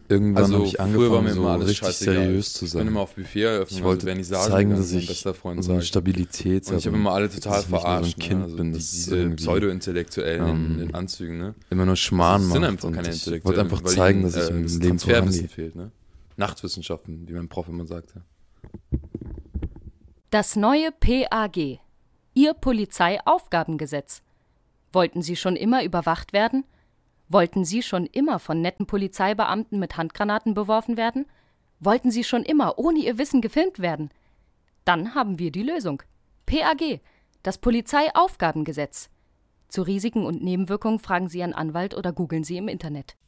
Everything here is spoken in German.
irgendwann habe ich Früher war angefangen, mir immer so alles richtig scheißegal. seriös zu Ich bin immer sein. auf Buffet-Eröffnungen, Ich also wollte Vernissagen zeigen, gegangen, dass wie mein ich bester Freund so eine sagt. Stabilität Und ich habe habe immer alle dass total ich nicht mehr so ein verarscht, ne? Kind Also bin, das diese irgendwie Pseudo-Intellektuellen in Anzügen, ne? immer nur Also Schmarrn es sind macht einfach und keine ich wollte Intellektuellen, einfach weil zeigen, ihnen dass ich im das Leben Transferwissen vorangehe. fehlt, ne? Nachtwissenschaften, wie mein Prof immer sagte. Das neue PAG. Ihr Polizeiaufgabengesetz. Wollten Sie schon immer überwacht werden? Wollten Sie schon immer von netten Polizeibeamten mit Handgranaten beworfen werden? Wollten Sie schon immer ohne Ihr Wissen gefilmt werden? Dann haben wir die Lösung. PAG, das Polizeiaufgabengesetz. Zu Risiken und Nebenwirkungen fragen Sie Ihren Anwalt oder googeln Sie im Internet.